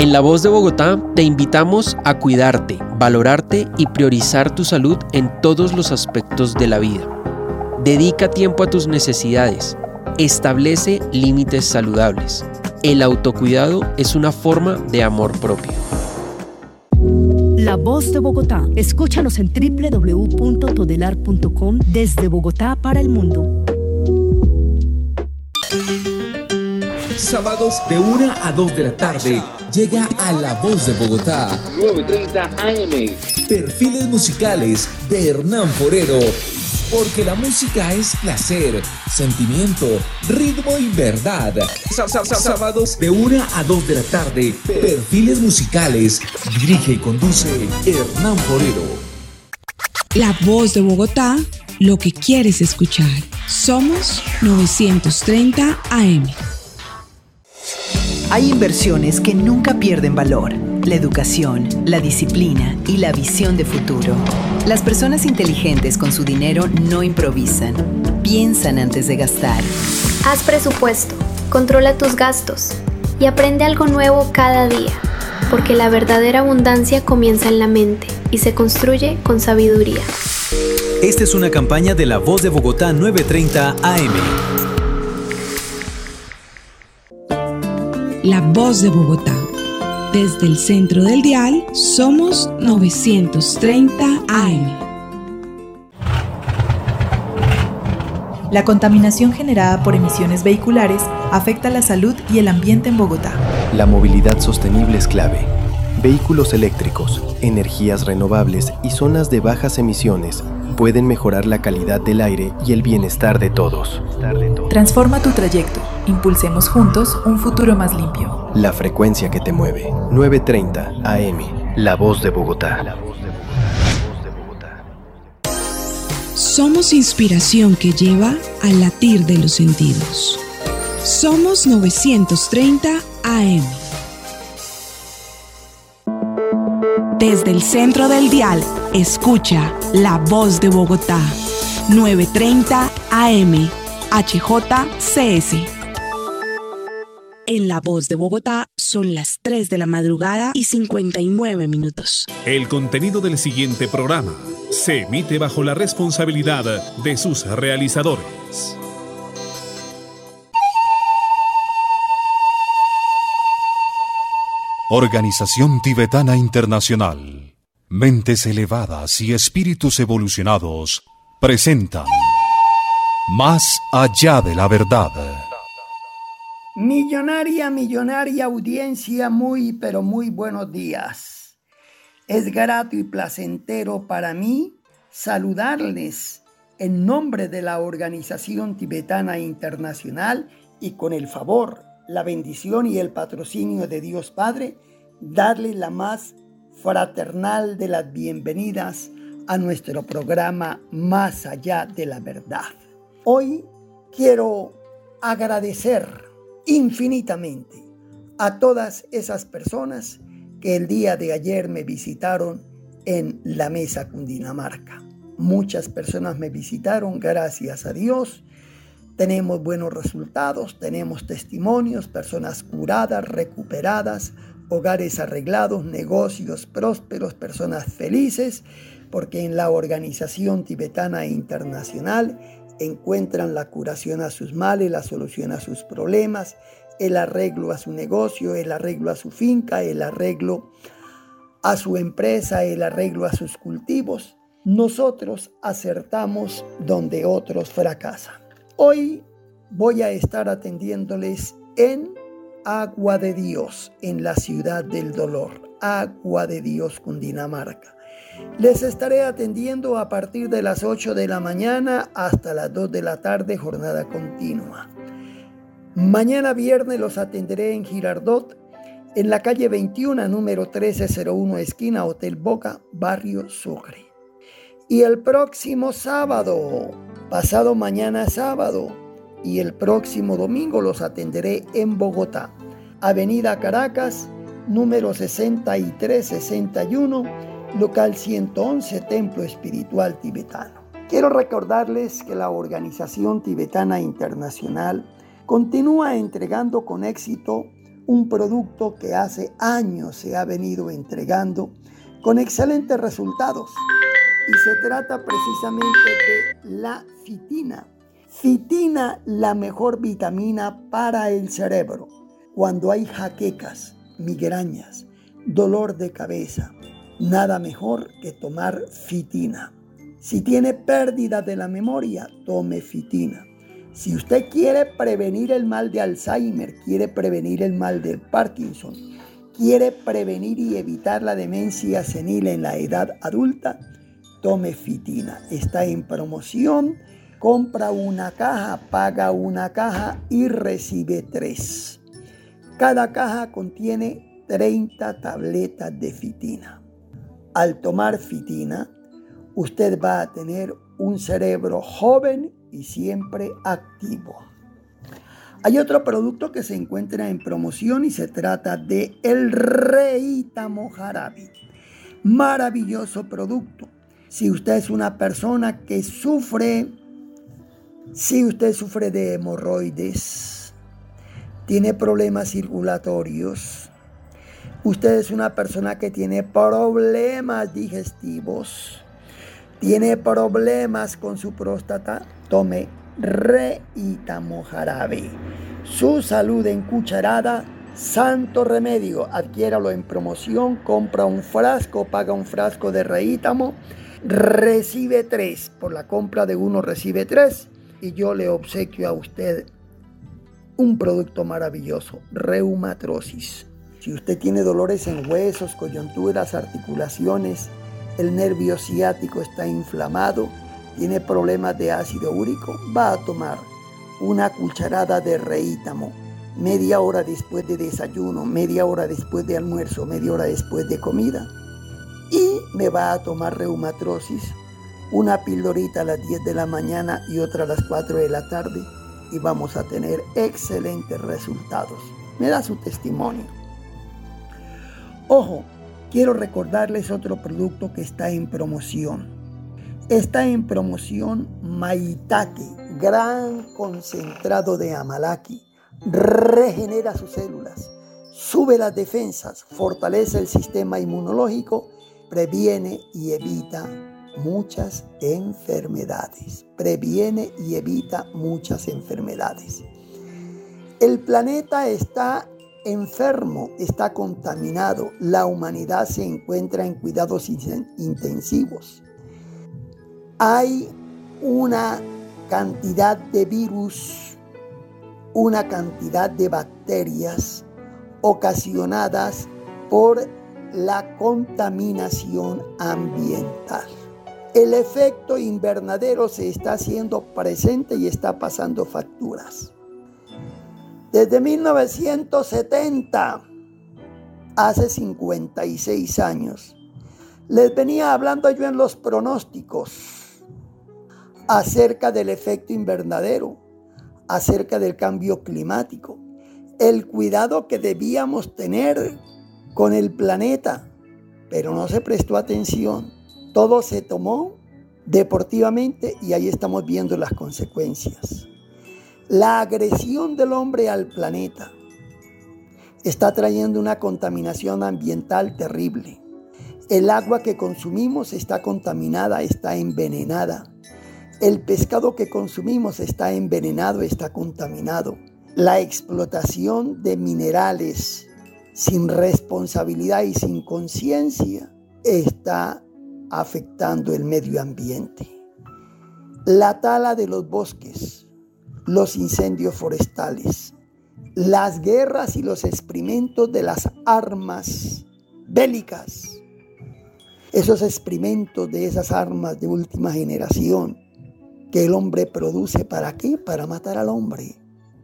En La Voz de Bogotá te invitamos a cuidarte, valorarte y priorizar tu salud en todos los aspectos de la vida. Dedica tiempo a tus necesidades. Establece límites saludables. El autocuidado es una forma de amor propio. La Voz de Bogotá. Escúchanos en www.todelar.com desde Bogotá para el mundo. Sábados de 1 a 2 de la tarde llega a La Voz de Bogotá. 9:30 AM. Perfiles musicales de Hernán Forero. Porque la música es placer, sentimiento, ritmo y verdad. Sábados de 1 a 2 de la tarde. Perfiles musicales. Dirige y conduce Hernán Forero. La Voz de Bogotá, lo que quieres escuchar. Somos 930 AM. Hay inversiones que nunca pierden valor. La educación, la disciplina y la visión de futuro. Las personas inteligentes con su dinero no improvisan, piensan antes de gastar. Haz presupuesto, controla tus gastos y aprende algo nuevo cada día, porque la verdadera abundancia comienza en la mente y se construye con sabiduría. Esta es una campaña de La Voz de Bogotá 930 AM. La Voz de Bogotá. Desde el centro del dial, somos 930 AM. La contaminación generada por emisiones vehiculares afecta la salud y el ambiente en Bogotá. La movilidad sostenible es clave. Vehículos eléctricos, energías renovables y zonas de bajas emisiones pueden mejorar la calidad del aire y el bienestar de todos. Transforma tu trayecto. Impulsemos juntos un futuro más limpio. La frecuencia que te mueve. 930 AM. La Voz de Bogotá. Somos inspiración que lleva al latir de los sentidos. Somos 930 AM. Desde el centro del dial, escucha La Voz de Bogotá. 930 AM. HJCS. En La Voz de Bogotá son las 3 de la madrugada y 59 minutos. El contenido del siguiente programa se emite bajo la responsabilidad de sus realizadores. Organización Tibetana Internacional. Mentes elevadas y espíritus evolucionados presentan Más allá de la verdad. Millonaria audiencia, muy buenos días. Es grato y placentero para mí saludarles en nombre de la Organización Tibetana Internacional y con el favor, la bendición y el patrocinio de Dios Padre, darle la más fraternal de las bienvenidas a nuestro programa Más allá de la verdad. Hoy quiero agradecer infinitamente a todas esas personas que el día de ayer me visitaron en la Mesa Cundinamarca. Muchas personas me visitaron, gracias a Dios. Tenemos buenos resultados, tenemos testimonios, personas curadas, recuperadas, hogares arreglados, negocios prósperos, personas felices, porque en la Organización Tibetana Internacional encuentran la curación a sus males, la solución a sus problemas, el arreglo a su negocio, el arreglo a su finca, el arreglo a su empresa, el arreglo a sus cultivos. Nosotros acertamos donde otros fracasan. Hoy voy a estar atendiéndoles en Agua de Dios, en la ciudad del dolor, Agua de Dios, Cundinamarca. Les estaré atendiendo a partir de las 8 de la mañana hasta las 2 de la tarde, jornada continua. Mañana viernes los atenderé en Girardot, en la calle 21, número 1301, esquina Hotel Boca, barrio Sucre. Y el próximo sábado, pasado mañana sábado, y el próximo domingo los atenderé en Bogotá, Avenida Caracas, número 6361, local 111, Templo Espiritual Tibetano. Quiero recordarles que la Organización Tibetana Internacional continúa entregando con éxito un producto que hace años se ha venido entregando con excelentes resultados. Y se trata precisamente de la fitina. Fitina, la mejor vitamina para el cerebro. Cuando hay jaquecas, migrañas, dolor de cabeza, nada mejor que tomar fitina. Si tiene pérdida de la memoria, tome fitina. Si usted quiere prevenir el mal de Alzheimer, quiere prevenir el mal del Parkinson, quiere prevenir y evitar la demencia senil en la edad adulta, tome fitina. Está en promoción. Compra una caja, paga una caja y recibe 3. Cada caja contiene 30 tabletas de fitina. Al tomar fitina, usted va a tener un cerebro joven y siempre activo. Hay otro producto que se encuentra en promoción y se trata de el Reítamo Jarabe. Maravilloso producto. Si usted es una persona que sufre de hemorroides, tiene problemas circulatorios, usted es una persona que tiene problemas digestivos, tiene problemas con su próstata, tome Reítamo Jarabe. Su salud en cucharada, santo remedio. Adquiéralo en promoción, compra un frasco, paga un frasco de Reítamo, recibe 3. Por la compra de uno recibe 3. Y yo le obsequio a usted un producto maravilloso, Reumatrosis. Si usted tiene dolores en huesos, coyunturas, articulaciones, el nervio ciático está inflamado, tiene problemas de ácido úrico, va a tomar una cucharada de Reítamo, media hora después de desayuno, media hora después de almuerzo, media hora después de comida. Y me va a tomar Reumatrosis, una pildorita a las 10 de la mañana y otra a las 4 de la tarde, y vamos a tener excelentes resultados. Me da su testimonio. Ojo, quiero recordarles otro producto que está en promoción. Está en promoción Maitake, gran concentrado de Amalaki. Regenera sus células, sube las defensas, fortalece el sistema inmunológico, previene y evita muchas enfermedades. Previene y evita muchas enfermedades. El planeta está enfermo, está contaminado. La humanidad se encuentra en cuidados intensivos. Hay una cantidad de virus, una cantidad de bacterias ocasionadas por la contaminación ambiental. El efecto invernadero se está haciendo presente y está pasando facturas. Desde 1970, hace 56 años, les venía hablando yo en los pronósticos acerca del efecto invernadero, acerca del cambio climático, el cuidado que debíamos tener con el planeta, pero no se prestó atención. Todo se tomó deportivamente y ahí estamos viendo las consecuencias. La agresión del hombre al planeta está trayendo una contaminación ambiental terrible. El agua que consumimos está contaminada, está envenenada. El pescado que consumimos está envenenado, está contaminado. La explotación de minerales sin responsabilidad y sin conciencia está afectando el medio ambiente. La tala de los bosques, los incendios forestales, las guerras y los experimentos de las armas bélicas, esos experimentos de esas armas de última generación que el hombre produce, ¿para qué? Para matar al hombre.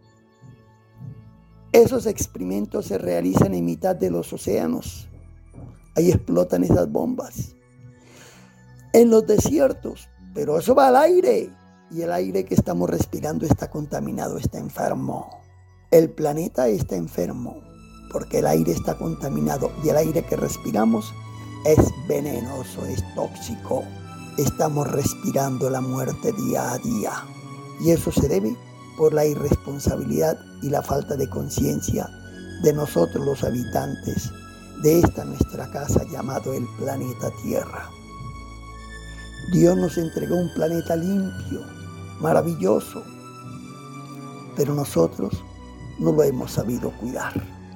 Esos experimentos se realizan en mitad de los océanos. Ahí explotan esas bombas. En los desiertos, pero eso va al aire. Y el aire que estamos respirando está contaminado, está enfermo. El planeta está enfermo porque el aire está contaminado y el aire que respiramos es venenoso, es tóxico. Estamos respirando la muerte día a día. Y eso se debe por la irresponsabilidad y la falta de conciencia de nosotros los habitantes de esta nuestra casa llamado el planeta Tierra. Dios nos entregó un planeta limpio, maravilloso, pero nosotros no lo hemos sabido cuidar.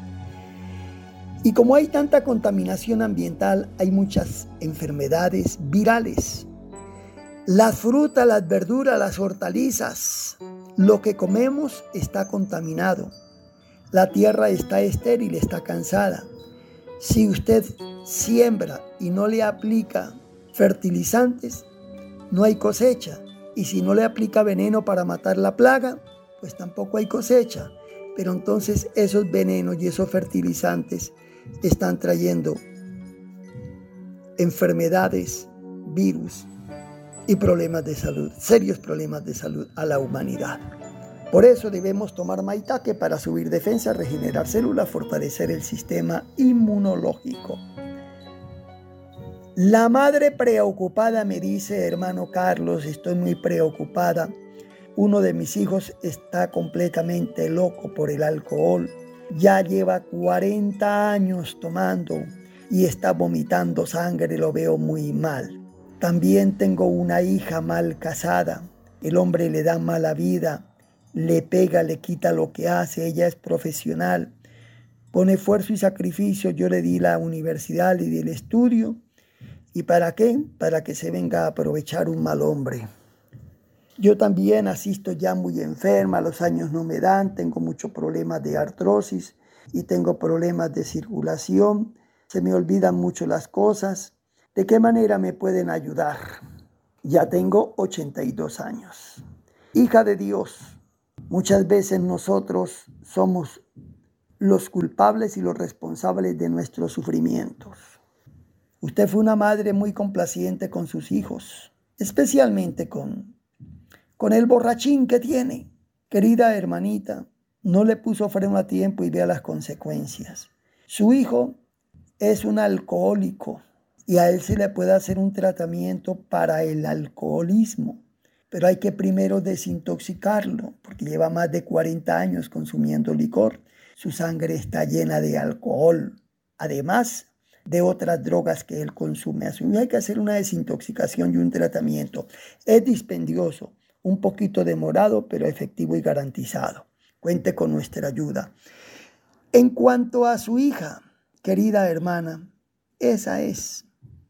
Y como hay tanta contaminación ambiental, hay muchas enfermedades virales. Las frutas, las verduras, las hortalizas, lo que comemos está contaminado. La tierra está estéril, está cansada. Si usted siembra y no le aplica fertilizantes, no hay cosecha. Y si no le aplica veneno para matar la plaga, pues tampoco hay cosecha. Pero entonces esos venenos y esos fertilizantes están trayendo enfermedades, virus y problemas de salud, serios problemas de salud a la humanidad. Por eso debemos tomar maitake para subir defensa, regenerar células, fortalecer el sistema inmunológico. La madre preocupada me dice: hermano Carlos, estoy muy preocupada. Uno de mis hijos está completamente loco por el alcohol. Ya lleva 40 años tomando y está vomitando sangre, lo veo muy mal. También tengo una hija mal casada. El hombre le da mala vida, le pega, le quita lo que hace. Ella es profesional. Con esfuerzo y sacrificio yo le di la universidad, le di el estudio. ¿Y para qué? Para que se venga a aprovechar un mal hombre. Yo también asisto ya muy enferma, los años no me dan, tengo muchos problemas de artrosis y tengo problemas de circulación, se me olvidan mucho las cosas. ¿De qué manera me pueden ayudar? Ya tengo 82 años. Hija de Dios, muchas veces nosotros somos los culpables y los responsables de nuestros sufrimientos. Usted fue una madre muy complaciente con sus hijos, especialmente con el borrachín que tiene. Querida hermanita, no le puso freno a tiempo y vea las consecuencias. Su hijo es un alcohólico y a él se le puede hacer un tratamiento para el alcoholismo, pero hay que primero desintoxicarlo porque lleva más de 40 años consumiendo licor. Su sangre está llena de alcohol, además de otras drogas que él consume. A su hijo hay que hacer una desintoxicación y un tratamiento. Es dispendioso, un poquito demorado, pero efectivo y garantizado. Cuente con nuestra ayuda. En cuanto a su hija, querida hermana, esa es,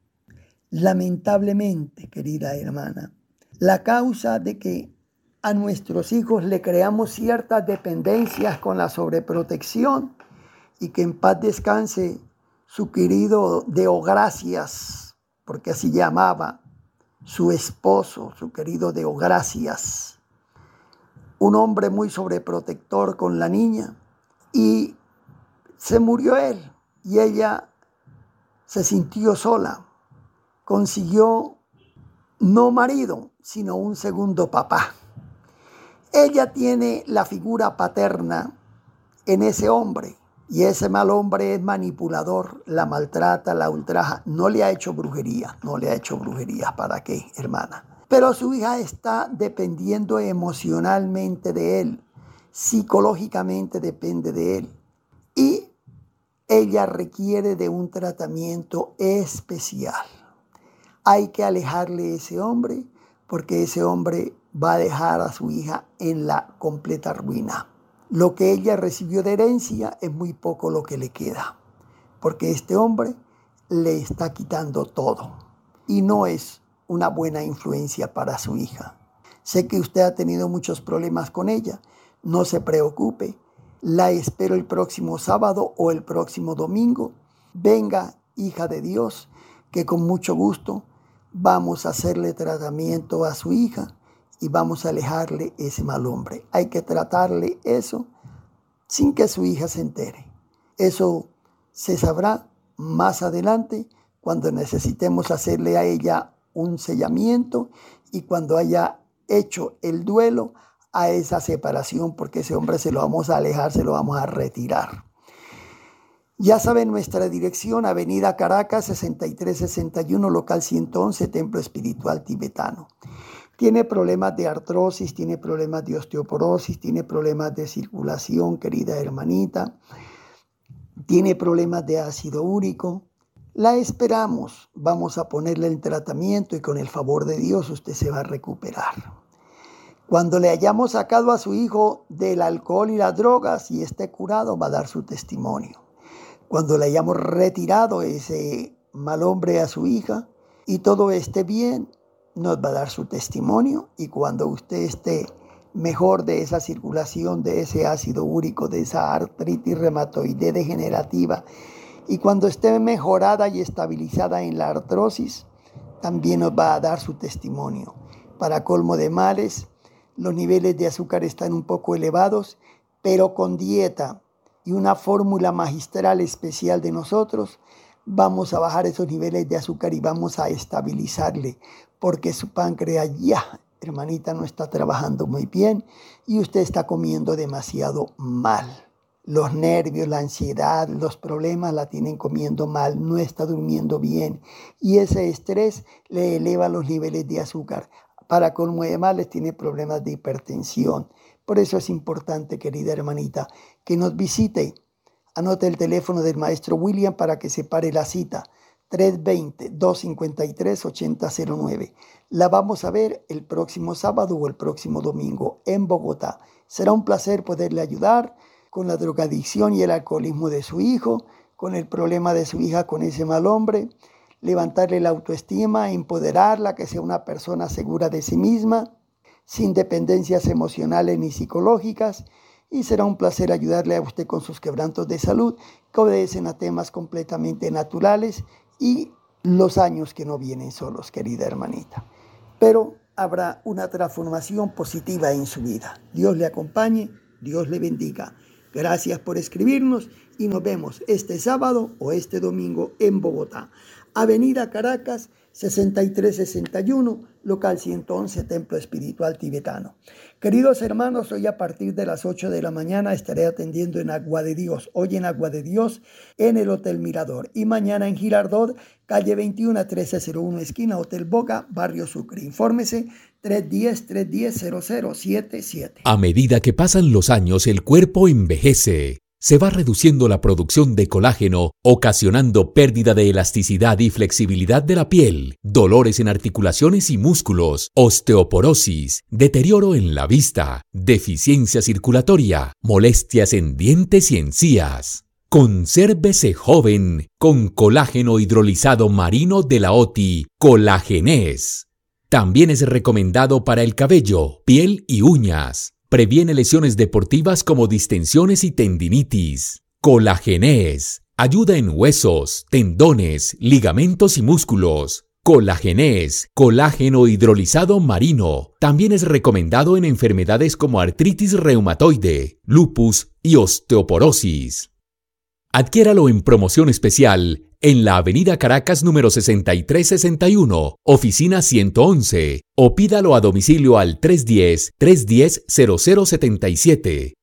lamentablemente, querida hermana, la causa de que a nuestros hijos le creamos ciertas dependencias con la sobreprotección, y que en paz descanse su querido Deogracias, porque así llamaba su esposo, su querido Deogracias, un hombre muy sobreprotector con la niña, y se murió él y ella se sintió sola. Consiguió no marido, sino un segundo papá. Ella tiene la figura paterna en ese hombre, y ese mal hombre es manipulador, la maltrata, la ultraja. No le ha hecho brujería, ¿para qué, hermana? Pero su hija está dependiendo emocionalmente de él, psicológicamente depende de él, y ella requiere de un tratamiento especial. Hay que alejarle a ese hombre, porque ese hombre va a dejar a su hija en la completa ruina. Lo que ella recibió de herencia es muy poco lo que le queda, porque este hombre le está quitando todo y no es una buena influencia para su hija. Sé que usted ha tenido muchos problemas con ella, no se preocupe, la espero el próximo sábado o el próximo domingo. Venga, hija de Dios, que con mucho gusto vamos a hacerle tratamiento a su hija y vamos a alejarle ese mal hombre. Hay que tratarle eso sin que su hija se entere. Eso se sabrá más adelante cuando necesitemos hacerle a ella un sellamiento y cuando haya hecho el duelo a esa separación, porque ese hombre se lo vamos a alejar, se lo vamos a retirar. Ya saben nuestra dirección: Avenida Caracas 6361, local 111, Templo Espiritual Tibetano. Tiene problemas de artrosis, tiene problemas de osteoporosis, tiene problemas de circulación, querida hermanita. tiene problemas de ácido úrico, la esperamos. Vamos a ponerle el tratamiento y con el favor de Dios usted se va a recuperar. Cuando le hayamos sacado a su hijo del alcohol y las drogas y esté curado, va a dar su testimonio. Cuando le hayamos retirado ese mal hombre a su hija y todo esté bien, nos va a dar su testimonio. Y cuando usted esté mejor de esa circulación, de ese ácido úrico, de esa artritis reumatoide degenerativa, y cuando esté mejorada y estabilizada en la artrosis, también nos va a dar su testimonio. Para colmo de males, los niveles de azúcar están un poco elevados, pero con dieta y una fórmula magistral especial de nosotros, vamos a bajar esos niveles de azúcar y vamos a estabilizarle, porque su páncreas ya, hermanita, no está trabajando muy bien y usted está comiendo demasiado mal. Los nervios, la ansiedad, los problemas la tienen comiendo mal, no está durmiendo bien y ese estrés le eleva los niveles de azúcar. Para colmo de males tiene problemas de hipertensión. Por eso es importante, querida hermanita, que nos visite. Anote el teléfono del maestro William para que separe la cita. 320-253-8009. La vamos a ver el próximo sábado o el próximo domingo en Bogotá. Será un placer poderle ayudar con la drogadicción y el alcoholismo de su hijo, con el problema de su hija con ese mal hombre, levantarle la autoestima, empoderarla, que sea una persona segura de sí misma, sin dependencias emocionales ni psicológicas, y será un placer ayudarle a usted con sus quebrantos de salud que obedecen a temas completamente naturales y los años que no vienen solos, querida hermanita. Pero habrá una transformación positiva en su vida. Dios le acompañe, Dios le bendiga. Gracias por escribirnos y nos vemos este sábado o este domingo en Bogotá. Avenida Caracas, 6361, local 111, Templo Espiritual Tibetano. Queridos hermanos, hoy a partir de las 8 de la mañana estaré atendiendo en Agua de Dios. Hoy en Agua de Dios, en el Hotel Mirador. Y mañana en Girardot, calle 21, 1301, esquina Hotel Boca, Barrio Sucre. Infórmese 310-310-0077. A medida que pasan los años, el cuerpo envejece. Se va reduciendo la producción de colágeno, ocasionando pérdida de elasticidad y flexibilidad de la piel, dolores en articulaciones y músculos, osteoporosis, deterioro en la vista, deficiencia circulatoria, molestias en dientes y encías. Consérvese joven con colágeno hidrolizado marino de la OTI, Colagenés. También es recomendado para el cabello, piel y uñas. Previene lesiones deportivas como distensiones y tendinitis. Colagenés. Ayuda en huesos, tendones, ligamentos y músculos. Colagenés, colágeno hidrolizado marino. También es recomendado en enfermedades como artritis reumatoide, lupus y osteoporosis. Adquiéralo en promoción especial en la Avenida Caracas número 6361, oficina 111, o pídalo a domicilio al 310-310-0077,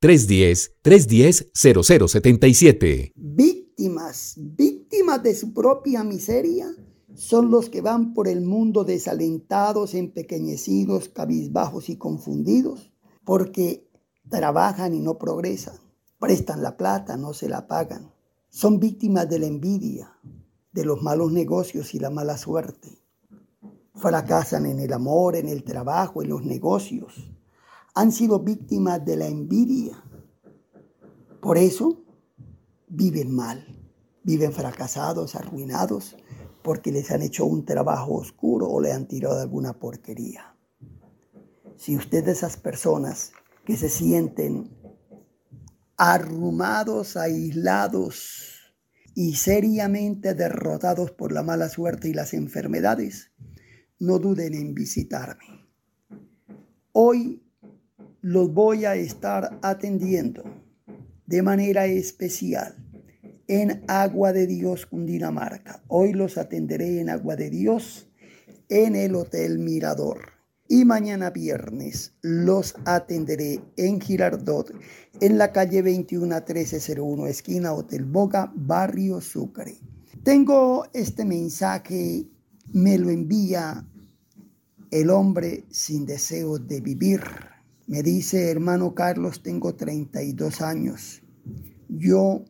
310-310-0077. Víctimas de su propia miseria son los que van por el mundo desalentados, empequeñecidos, cabizbajos y confundidos, porque trabajan y no progresan, prestan la plata, no se la pagan. Son víctimas de la envidia, de los malos negocios y la mala suerte. Fracasan en el amor, en el trabajo, en los negocios. Han sido víctimas de la envidia. Por eso viven mal, viven fracasados, arruinados, porque les han hecho un trabajo oscuro o le han tirado alguna porquería. Si usted de esas personas que se sienten arrumados, aislados y seriamente derrotados por la mala suerte y las enfermedades, no duden en visitarme. Hoy los voy a estar atendiendo de manera especial en Agua de Dios, Cundinamarca. Hoy los atenderé en Agua de Dios, en el Hotel Mirador. Y mañana viernes los atenderé en Girardot, en la calle 21 1301, esquina Hotel Boca, Barrio Sucre. Tengo este mensaje, me lo envía el hombre sin deseo de vivir. Me dice: hermano Carlos, tengo 32 años. Yo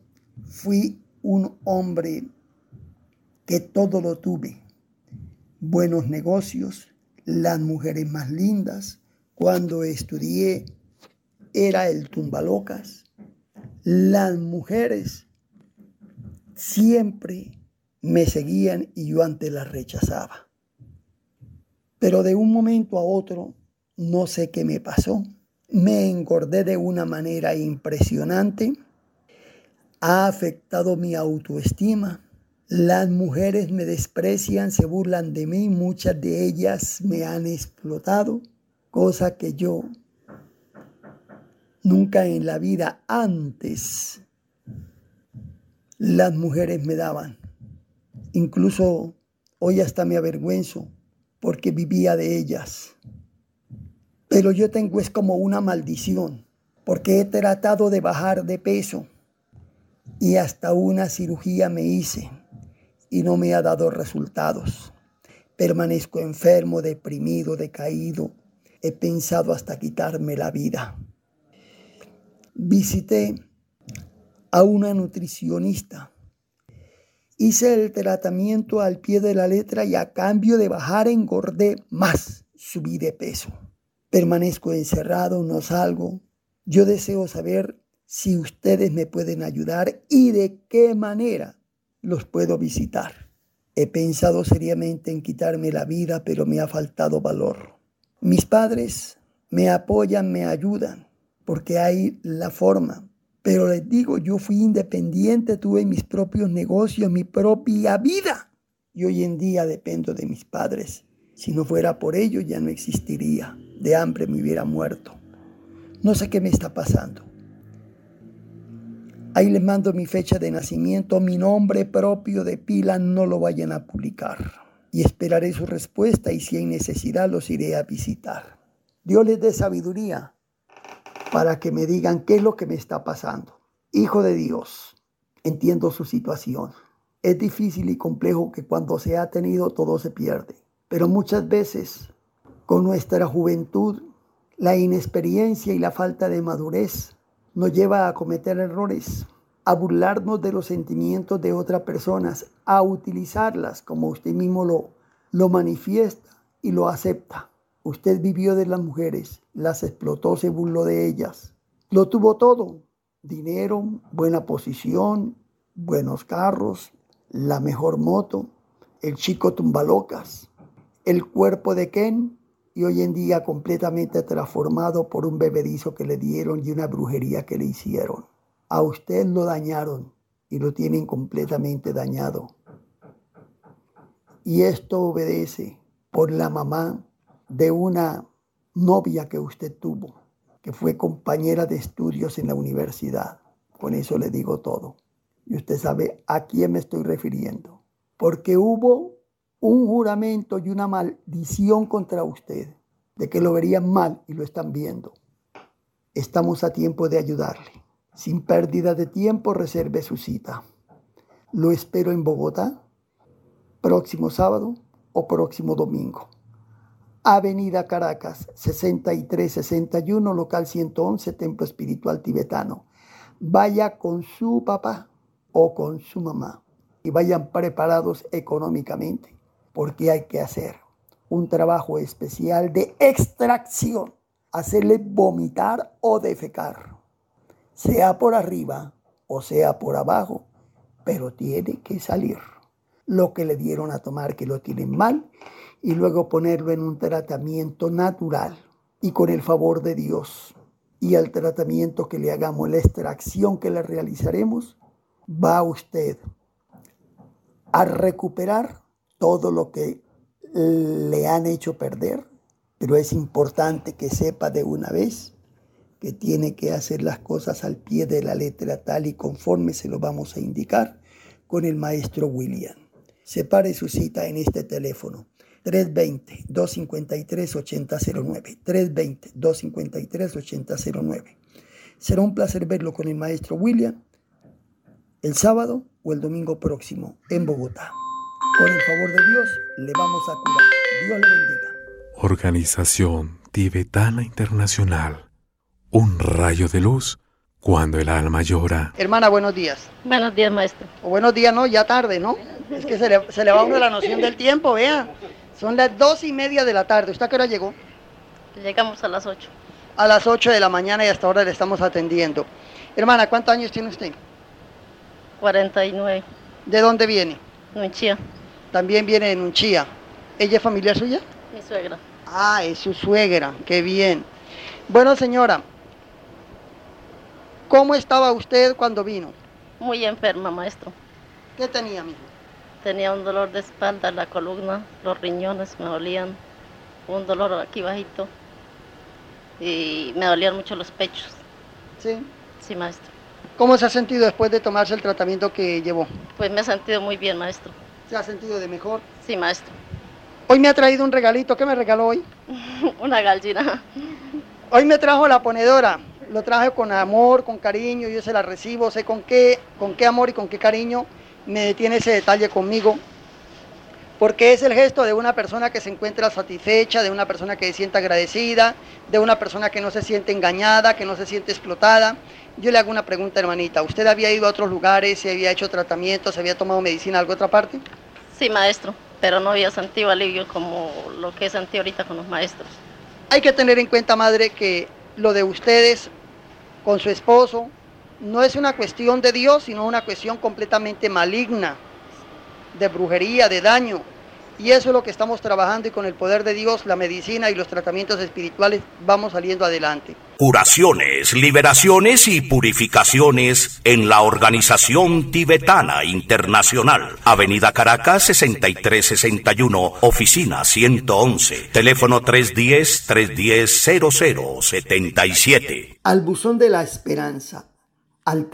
fui un hombre que todo lo tuve. Buenos negocios, las mujeres más lindas. Cuando estudié era el tumbalocas. Las mujeres siempre me seguían y yo antes las rechazaba. Pero de un momento a otro, no sé qué me pasó. Me engordé de una manera impresionante. Ha afectado mi autoestima. Las mujeres me desprecian, se burlan de mí. Muchas de ellas me han explotado, cosa que yo nunca en la vida antes las mujeres me daban. Incluso hoy hasta me avergüenzo porque vivía de ellas. Pero yo tengo es como una maldición, porque he tratado de bajar de peso y hasta una cirugía me hice y no me ha dado resultados. Permanezco enfermo, deprimido, decaído. He pensado hasta quitarme la vida. Visité a una nutricionista. Hice el tratamiento al pie de la letra y a cambio de bajar engordé más, subí de peso. Permanezco encerrado, no salgo. Yo deseo saber si ustedes me pueden ayudar y de qué manera los puedo visitar. He pensado seriamente en quitarme la vida, pero me ha faltado valor. Mis padres me apoyan, me ayudan, porque hay la forma. Pero les digo, yo fui independiente, tuve mis propios negocios, mi propia vida. Y hoy en día dependo de mis padres. Si no fuera por ellos, ya no existiría. De hambre me hubiera muerto. No sé qué me está pasando. Ahí les mando mi fecha de nacimiento, mi nombre propio de pila, no lo vayan a publicar. Y esperaré su respuesta y si hay necesidad los iré a visitar. Dios les dé sabiduría para que me digan qué es lo que me está pasando. Hijo de Dios, entiendo su situación. Es difícil y complejo que cuando se ha tenido todo se pierde. Pero muchas veces con nuestra juventud, la inexperiencia y la falta de madurez nos lleva a cometer errores, a burlarnos de los sentimientos de otras personas, a utilizarlas como usted mismo lo manifiesta y lo acepta. Usted vivió de las mujeres, las explotó, se burló de ellas. Lo tuvo todo, dinero, buena posición, buenos carros, la mejor moto, el chico tumbalocas, el cuerpo de Ken y hoy en día completamente transformado por un bebedizo que le dieron y una brujería que le hicieron. A usted lo dañaron y lo tienen completamente dañado. Y esto obedece por la mamá de una novia que usted tuvo, que fue compañera de estudios en la universidad. Con eso le digo todo. Y usted sabe a quién me estoy refiriendo. Porque hubo un juramento y una maldición contra usted, de que lo verían mal y lo están viendo. Estamos a tiempo de ayudarle. Sin pérdida de tiempo, reserve su cita. Lo espero en Bogotá, próximo sábado o próximo domingo. Avenida Caracas, 6361, local 111, Templo Espiritual Tibetano. Vaya con su papá o con su mamá y vayan preparados económicamente, porque hay que hacer un trabajo especial de extracción, hacerle vomitar o defecar, sea por arriba o sea por abajo, pero tiene que salir lo que le dieron a tomar, que lo tienen mal, y luego ponerlo en un tratamiento natural y con el favor de Dios y el tratamiento que le hagamos, la extracción que le realizaremos, va usted a recuperar todo lo que le han hecho perder, pero es importante que sepa de una vez que tiene que hacer las cosas al pie de la letra tal y conforme se lo vamos a indicar con el maestro William. Separe su cita en este teléfono 320-253-8009, 320-253-8009. Será un placer verlo con el maestro William el sábado o el domingo próximo en Bogotá. Con el favor de Dios, le vamos a curar. Dios le bendiga. Organización Tibetana Internacional. Un rayo de luz Cuando el alma llora. Hermana, buenos días. Buenos días, maestro. O buenos días, no, ya tarde, ¿no? Es que se le va a uno la noción del tiempo, vea. Son las 2:30 de la tarde. ¿Usted a qué hora llegó? Llegamos a las 8. A las 8 de la mañana y hasta ahora le estamos atendiendo. Hermana, ¿cuántos años tiene usted? 49. ¿De dónde viene? Nunchía. También viene de Nunchía. ¿Ella es familiar suya? Mi suegra. Ah, es su suegra, qué bien. Bueno, señora, ¿cómo estaba usted cuando vino? Muy enferma, maestro. ¿Qué tenía, mijo? Tenía un dolor de espalda en la columna, los riñones me dolían, un dolor aquí bajito y me dolían mucho los pechos. ¿Sí? Sí, maestro. ¿Cómo se ha sentido después de tomarse el tratamiento que llevó? Pues me he sentido muy bien, maestro. ¿Se ha sentido de mejor? Sí, maestro. Hoy me ha traído un regalito. ¿Qué me regaló hoy? Una gallina. Hoy me trajo la ponedora. Lo traje con amor, con cariño. Yo se la recibo. Sé con qué amor y con qué cariño me detiene ese detalle conmigo. Porque es el gesto de una persona que se encuentra satisfecha, de una persona que se siente agradecida, de una persona que no se siente engañada, que no se siente explotada. Yo le hago una pregunta, hermanita. ¿Usted había ido a otros lugares, se había hecho tratamientos, se había tomado medicina, alguna otra parte? Sí, maestro, pero no había sentido alivio como lo que he sentido ahorita con los maestros. Hay que tener en cuenta, madre, que lo de ustedes con su esposo no es una cuestión de Dios, sino una cuestión completamente maligna, de brujería, de daño. Y eso es lo que estamos trabajando y con el poder de Dios, la medicina y los tratamientos espirituales vamos saliendo adelante. Curaciones, liberaciones y purificaciones en la Organización Tibetana Internacional. Avenida Caracas 6361, oficina 111, teléfono 310-310-0077. Al buzón de la esperanza, al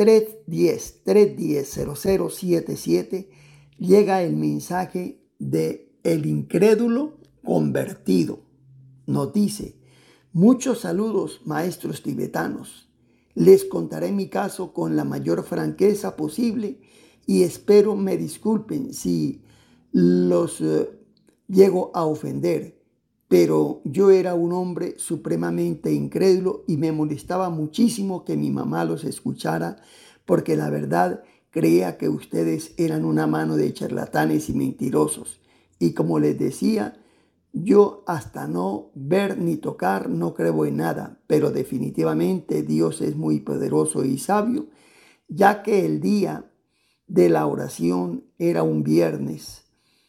310-310-0077, llega el mensaje de el incrédulo convertido. Nos dice: muchos saludos, maestros tibetanos. Les contaré mi caso con la mayor franqueza posible y espero me disculpen si los llego a ofender, pero yo era un hombre supremamente incrédulo y me molestaba muchísimo que mi mamá los escuchara, porque la verdad creía que ustedes eran una mano de charlatanes y mentirosos. Y como les decía, yo hasta no ver ni tocar no creo en nada, pero definitivamente Dios es muy poderoso y sabio, ya que el día de la oración era un viernes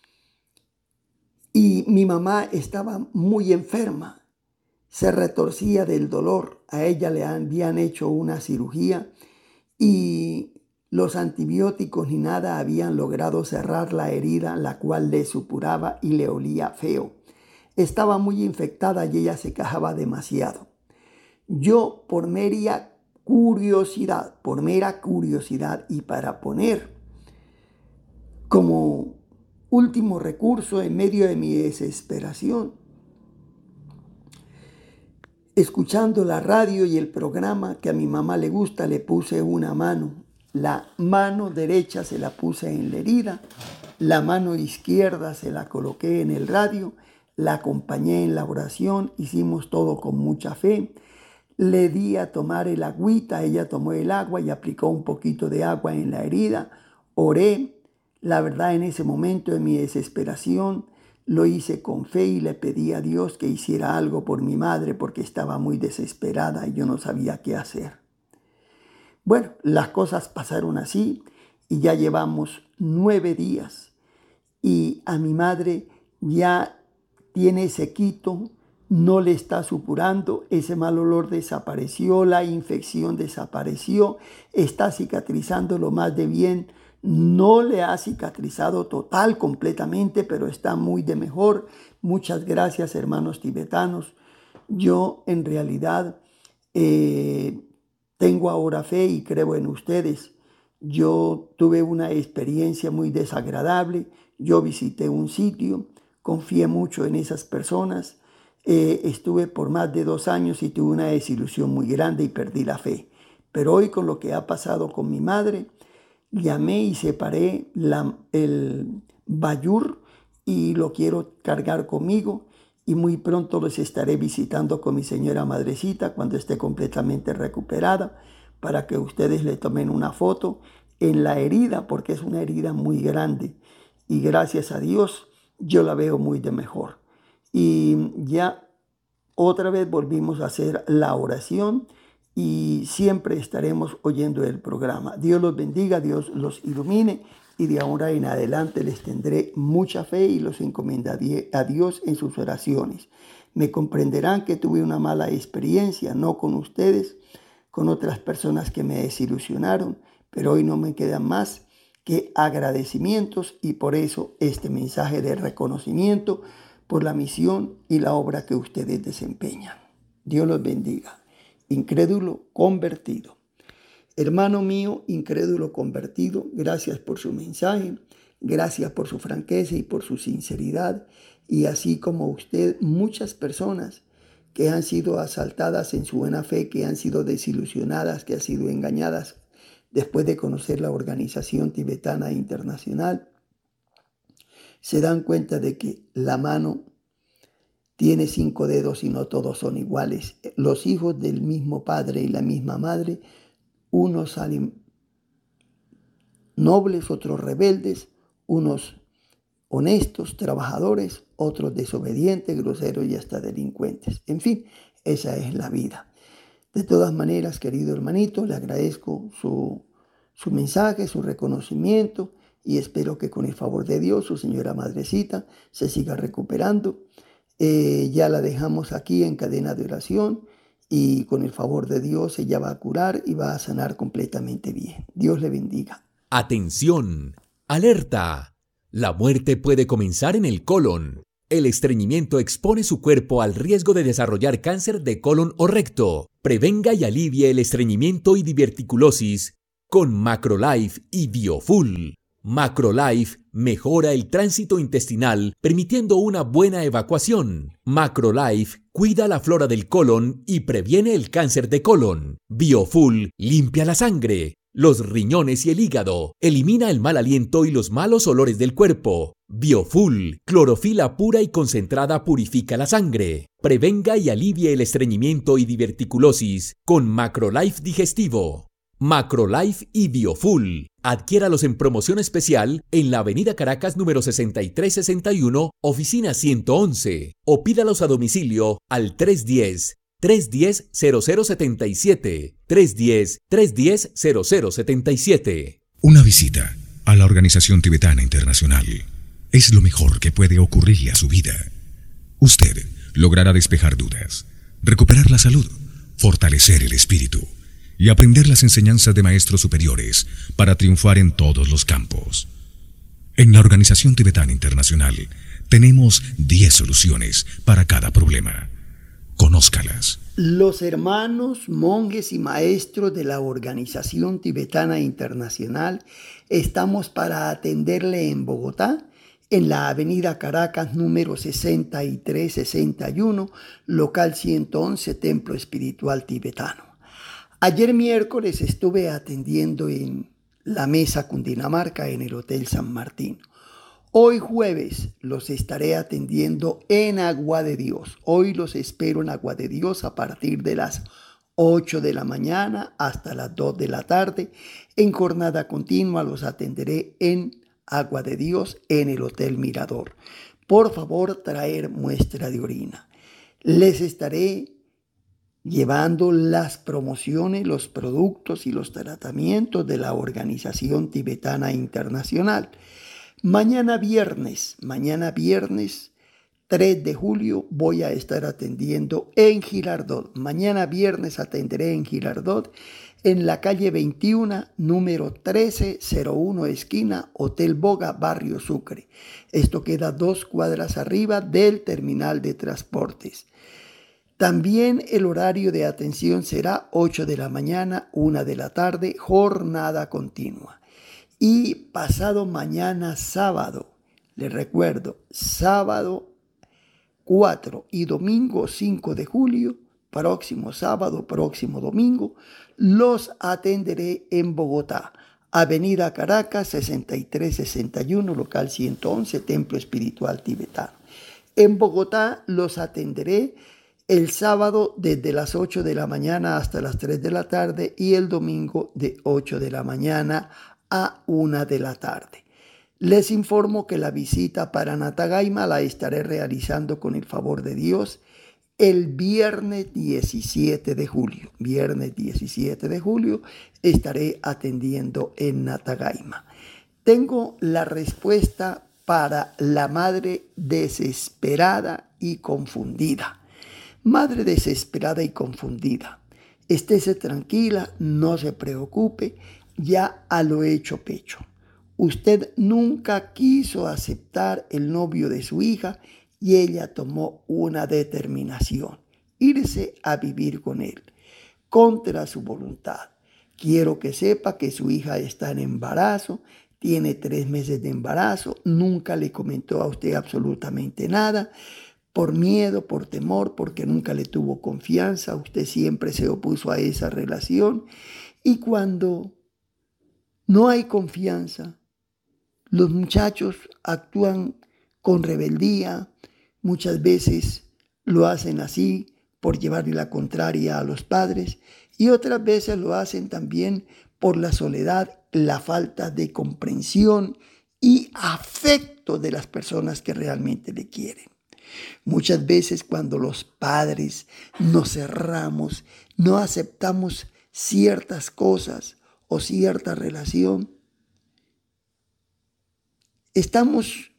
y mi mamá estaba muy enferma, se retorcía del dolor, a ella le habían hecho una cirugía y los antibióticos ni nada habían logrado cerrar la herida, la cual le supuraba y le olía feo. Estaba muy infectada y ella se quejaba demasiado. Yo, por mera curiosidad y para poner como último recurso en medio de mi desesperación, escuchando la radio y el programa que a mi mamá le gusta, le puse una mano. La mano derecha se la puse en la herida, la mano izquierda se la coloqué en el radio, la acompañé en la oración, hicimos todo con mucha fe. Le di a tomar el agüita, ella tomó el agua y aplicó un poquito de agua en la herida. Oré, la verdad en ese momento de mi desesperación lo hice con fe y le pedí a Dios que hiciera algo por mi madre porque estaba muy desesperada y yo no sabía qué hacer. Bueno, las cosas pasaron así y ya llevamos 9 días y a mi madre ya tiene sequito, no le está supurando, ese mal olor desapareció, la infección desapareció, está cicatrizando lo más de bien, no le ha cicatrizado total, completamente, pero está muy de mejor. Muchas gracias, hermanos tibetanos. Yo en realidad tengo ahora fe y creo en ustedes. Yo tuve una experiencia muy desagradable. Yo visité un sitio, confié mucho en esas personas. Estuve por más de 2 años y tuve una desilusión muy grande y perdí la fe. Pero hoy, con lo que ha pasado con mi madre, llamé y separé el bayur y lo quiero cargar conmigo. Y muy pronto los estaré visitando con mi señora madrecita cuando esté completamente recuperada para que ustedes le tomen una foto en la herida, porque es una herida muy grande. Y gracias a Dios yo la veo muy de mejor. Y ya otra vez volvimos a hacer la oración y siempre estaremos oyendo el programa. Dios los bendiga, Dios los ilumine y de ahora en adelante les tendré mucha fe y los encomendaré a Dios en sus oraciones. Me comprenderán que tuve una mala experiencia, no con ustedes, con otras personas que me desilusionaron, pero hoy no me quedan más que agradecimientos y por eso este mensaje de reconocimiento por la misión y la obra que ustedes desempeñan. Dios los bendiga. Incrédulo convertido. Hermano mío, incrédulo convertido, gracias por su mensaje, gracias por su franqueza y por su sinceridad. Y así como usted, muchas personas que han sido asaltadas en su buena fe, que han sido desilusionadas, que han sido engañadas después de conocer la Organización Tibetana Internacional, se dan cuenta de que la mano tiene 5 dedos y no todos son iguales. Los hijos del mismo padre y la misma madre, unos salen nobles, otros rebeldes, unos honestos, trabajadores, otros desobedientes, groseros y hasta delincuentes. En fin, esa es la vida. De todas maneras, querido hermanito, le agradezco su mensaje, su reconocimiento y espero que con el favor de Dios, su señora madrecita se siga recuperando. Ya la dejamos aquí en cadena de oración y con el favor de Dios ella va a curar y va a sanar completamente bien. Dios le bendiga. Atención, alerta. La muerte puede comenzar en el colon. El estreñimiento expone su cuerpo al riesgo de desarrollar cáncer de colon o recto. Prevenga y alivie el estreñimiento y diverticulosis con Macrolife y Biofull. Macrolife mejora el tránsito intestinal, permitiendo una buena evacuación. Macrolife cuida la flora del colon y previene el cáncer de colon. Biofull limpia la sangre, los riñones y el hígado, elimina el mal aliento y los malos olores del cuerpo. Biofull, clorofila pura y concentrada, purifica la sangre. Prevenga y alivie el estreñimiento y diverticulosis con Macrolife digestivo. Macrolife y Biofull. Adquiéralos en promoción especial en la Avenida Caracas número 6361, oficina 111, o pídalos a domicilio al 310-0077, 310-0077. Una visita a la Organización Tibetana Internacional es lo mejor que puede ocurrirle a su vida. Usted logrará despejar dudas, recuperar la salud, fortalecer el espíritu y aprender las enseñanzas de maestros superiores para triunfar en todos los campos. En la Organización Tibetana Internacional tenemos 10 soluciones para cada problema. Conózcalas. Los hermanos, monjes y maestros de la Organización Tibetana Internacional estamos para atenderle en Bogotá, en la Avenida Caracas número 6361, local 111, Templo Espiritual Tibetano. Ayer miércoles estuve atendiendo en la Mesa Cundinamarca en el Hotel San Martín. Hoy jueves los estaré atendiendo en Agua de Dios. Hoy los espero en Agua de Dios a partir de las 8 de la mañana hasta las 2 de la tarde. En jornada continua los atenderé en Agua de Dios en el Hotel Mirador. Por favor, traer muestra de orina. Les estaré llevando las promociones, los productos y los tratamientos de la Organización Tibetana Internacional. Mañana viernes 3 de julio voy a estar atendiendo en Girardot. Mañana viernes atenderé en Girardot, en la calle 21, número 1301, esquina Hotel Boga, Barrio Sucre. Esto queda 2 cuadras arriba del terminal de transportes. También el horario de atención será 8 de la mañana, 1 de la tarde, jornada continua. Y pasado mañana sábado, les recuerdo, sábado 4 y domingo 5 de julio, próximo sábado, próximo domingo, los atenderé en Bogotá, Avenida Caracas 6361, local 111, Templo Espiritual Tibetano. En Bogotá los atenderé el sábado desde las 8 de la mañana hasta las 3 de la tarde y el domingo de 8 de la mañana a 1 de la tarde. Les informo que la visita para Natagaima la estaré realizando con el favor de Dios el viernes 17 de julio. Viernes 17 de julio estaré atendiendo en Natagaima. Tengo la respuesta para la madre desesperada y confundida. Madre desesperada y confundida. Estése tranquila, no se preocupe, ya a lo hecho pecho. Usted nunca quiso aceptar el novio de su hija y ella tomó una determinación, irse a vivir con él, contra su voluntad. Quiero que sepa que su hija está en embarazo, tiene 3 meses de embarazo, nunca le comentó a usted absolutamente nada, por miedo, por temor, porque nunca le tuvo confianza, usted siempre se opuso a esa relación. Y cuando no hay confianza, los muchachos actúan con rebeldía, muchas veces lo hacen así por llevarle la contraria a los padres y otras veces lo hacen también por la soledad, la falta de comprensión y afecto de las personas que realmente le quieren. Muchas veces cuando los padres nos cerramos, no aceptamos ciertas cosas o cierta relación, estamos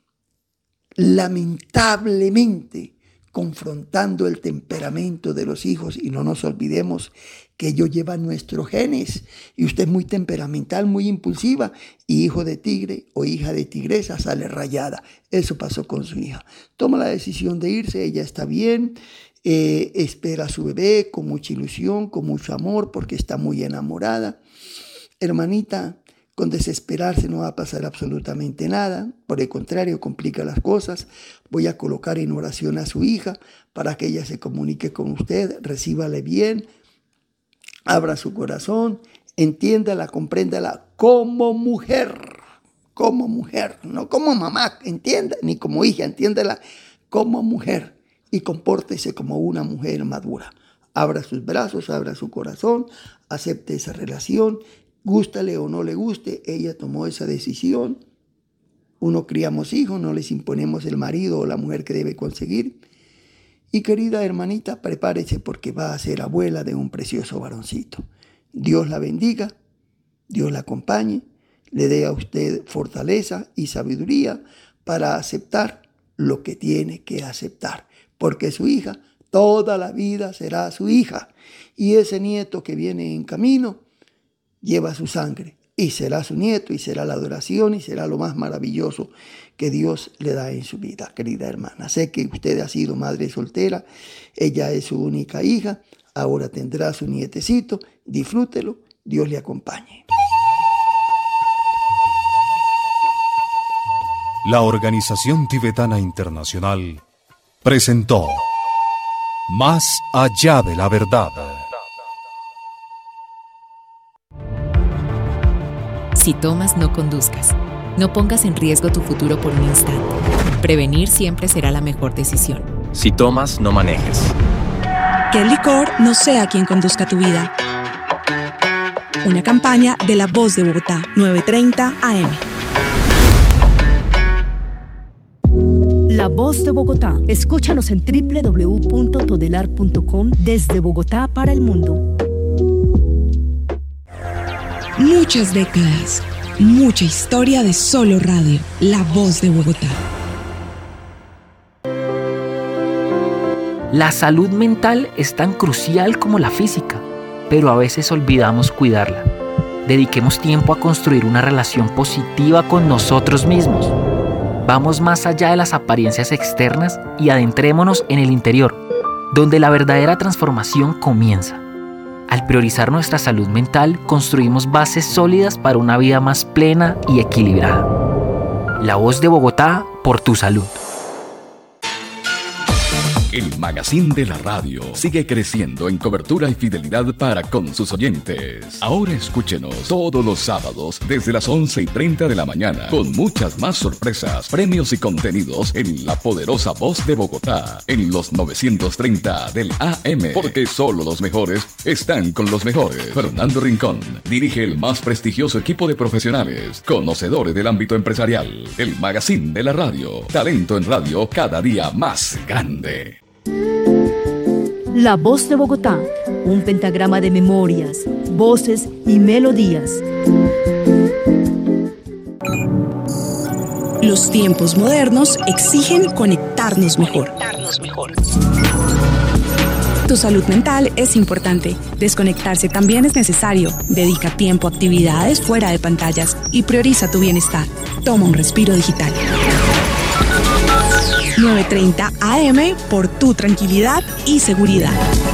lamentablemente confrontando el temperamento de los hijos y no nos olvidemos que ellos llevan nuestros genes y usted es muy temperamental, muy impulsiva y hijo de tigre o hija de tigresa sale rayada. Eso pasó con su hija. Toma la decisión de irse, ella está bien, espera a su bebé con mucha ilusión, con mucho amor porque está muy enamorada. Hermanita, con desesperarse no va a pasar absolutamente nada, por el contrario, complica las cosas. Voy a colocar en oración a su hija para que ella se comunique con usted, recíbale bien, abra su corazón, entiéndala, compréndala como mujer, no como mamá, entienda, ni como hija, entiéndala como mujer y compórtese como una mujer madura. Abra sus brazos, abra su corazón, acepte esa relación. Gústale o no le guste, ella tomó esa decisión. Uno criamos hijos, no les imponemos el marido o la mujer que debe conseguir. Y querida hermanita, prepárese porque va a ser abuela de un precioso varoncito. Dios la bendiga, Dios la acompañe, le dé a usted fortaleza y sabiduría para aceptar lo que tiene que aceptar. Porque su hija toda la vida será su hija. Y ese nieto que viene en camino lleva su sangre y será su nieto y será la adoración y será lo más maravilloso que Dios le da en su vida, querida hermana. Sé que usted ha sido madre soltera, ella es su única hija, ahora tendrá su nietecito, disfrútelo, Dios le acompañe. La Organización Tibetana Internacional presentó Más allá de la verdad. Si tomas, no conduzcas. No pongas en riesgo tu futuro por un instante. Prevenir siempre será la mejor decisión. Si tomas, no manejes. Que el licor no sea quien conduzca tu vida. Una campaña de La Voz de Bogotá, 9:30 AM. La Voz de Bogotá. Escúchanos en www.todelar.com desde Bogotá para el mundo. Muchas décadas, mucha historia de solo radio. La Voz de Bogotá. La salud mental es tan crucial como la física, pero a veces olvidamos cuidarla. Dediquemos tiempo a construir una relación positiva con nosotros mismos. Vamos más allá de las apariencias externas y adentrémonos en el interior, donde la verdadera transformación comienza. Al priorizar nuestra salud mental, construimos bases sólidas para una vida más plena y equilibrada. La Voz de Bogotá, por tu salud. El magazine de la radio sigue creciendo en cobertura y fidelidad para con sus oyentes. Ahora escúchenos todos los sábados desde las 11:30 de la mañana con muchas más sorpresas, premios y contenidos en la poderosa Voz de Bogotá en los 930 del AM, porque solo los mejores están con los mejores. Fernando Rincón dirige el más prestigioso equipo de profesionales, conocedores del ámbito empresarial. El magazine de la radio, talento en radio cada día más grande. La Voz de Bogotá, un pentagrama de memorias, voces y melodías. Los tiempos modernos exigen conectarnos mejor. Tu salud mental es importante. Desconectarse también es necesario. Dedica tiempo a actividades fuera de pantallas y prioriza tu bienestar. Toma un respiro digital. 9:30 AM por tu tranquilidad y seguridad.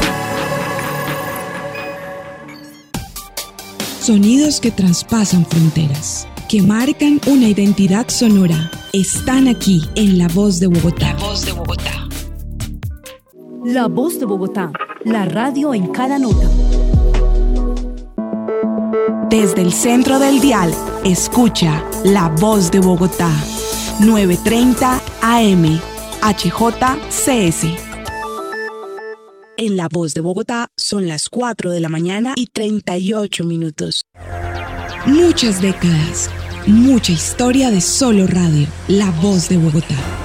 Sonidos que traspasan fronteras, que marcan una identidad sonora, están aquí en La Voz de Bogotá. La Voz de Bogotá. La Voz de Bogotá, la radio en cada nota. Desde el centro del dial, escucha La Voz de Bogotá. 9:30 AM, HJCS. En La Voz de Bogotá son las 4 de la mañana y 38 minutos. Muchas décadas, mucha historia de solo radio. La Voz de Bogotá.